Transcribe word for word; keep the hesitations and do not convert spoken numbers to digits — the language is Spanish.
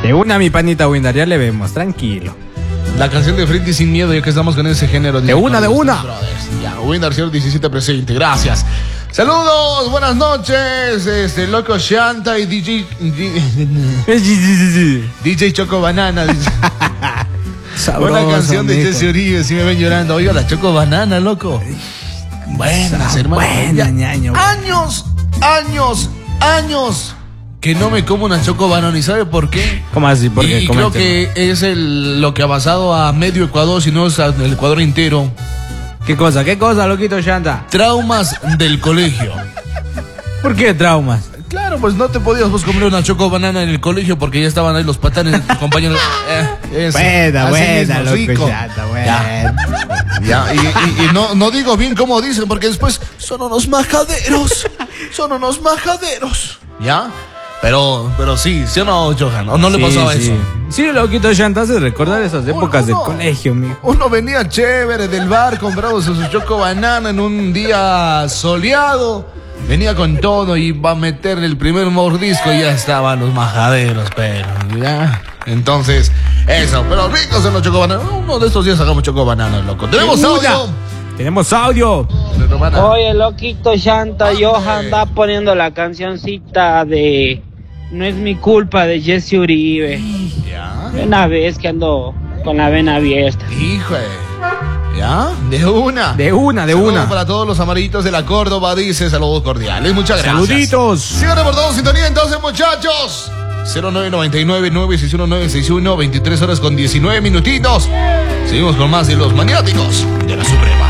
De una, mi panita Windar, ya le vemos, tranquilo. La canción de Frente y Sin Miedo, ya que estamos con ese género. De una, de una. Ya, Windar cero diecisiete presente, gracias. Saludos, buenas noches, este, Loco Shanta y D J... D J Choco Banana. Sabroso, Buena canción de mijo. Jesse Uribe, si me ven llorando. Oiga, la Choco Banana, loco. Buenas, hermano. Buena, Ya, ñaño. Años, años, años que no me como una Choco Banana. ¿Y sabe por qué? ¿Cómo así? Porque Y creo que es el, lo que ha pasado a medio Ecuador, si no es el Ecuador entero. ¿Qué cosa? ¿Qué cosa, loquito Shanta? Traumas del colegio. ¿Por qué traumas? Claro, pues no te podías vos comer una Choco Banana en el colegio porque ya estaban ahí los patanes de tus compañeros. Eh, eso. Buena, Así buena, mismo, loco rico. Shanta, buena. Ya. Ya, y, y- y no, no digo bien cómo dicen porque después son unos majaderos. Son unos majaderos. ¿Ya? Pero, pero sí, ¿sí o no, Johan? ¿O no le Sí, pasaba sí. eso? Sí, loquito Shanta hace recordar esas épocas del Uno- colegio, mijo. Uno venía chévere del bar, compraba su Choco Banana en un día soleado. Venía con todo y iba a meterle el primer mordisco y ya estaban los majaderos, pero ya. Entonces, eso, pero ricos en los Choco Bananas. Uno de estos días hagamos Choco Bananas, loco. ¡Tenemos Uya. audio! Tenemos audio. Oye, loquito Shanta, Johan anda poniendo la cancioncita de No es mi culpa de Jesse Uribe. ¿Ya? Una vez que ando con la vena abierta. Hijo, ¿ya? De una. De una, de Saludos una. para todos los amarillitos de la Córdoba, dice saludos cordiales. Muchas gracias. Saluditos. Sigan reportando sintonía entonces, muchachos. cero nueve nueve nueve nueve seis uno nueve seis uno, veintitrés horas con diecinueve minutitos. Seguimos con más de los maniáticos de la ciudad.